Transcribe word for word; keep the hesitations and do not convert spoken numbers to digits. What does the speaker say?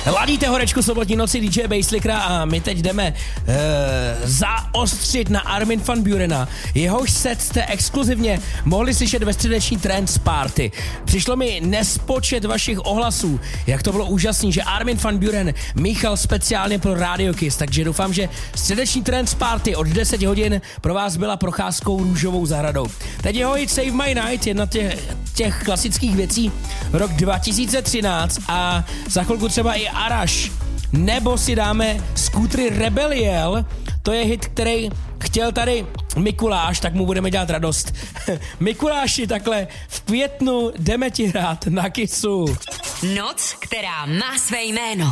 Ladíte horečku sobotní noci D J Basslickera a my teď jdeme uh, zaostřit na Armin van Burena. Jehož set jste exkluzivně mohli slyšet ve středeční Trance Party. Přišlo mi nespočet vašich ohlasů, jak to bylo úžasný, že Armin van Buren míchal speciálně pro Radio Kiss, takže doufám, že středeční Trance Party od deset hodin pro vás byla procházkou růžovou zahradou. Teď jeho hit Save My Night, jedna těch, těch klasických věcí, rok dva tisíce třináct a za chvilku třeba i Arash, nebo si dáme Skútry Rebeliel, to je hit, který chtěl tady Mikuláš, tak mu budeme dělat radost. Mikuláši, takhle v květnu jdeme ti hrát na Kissu. Noc, která má své jméno.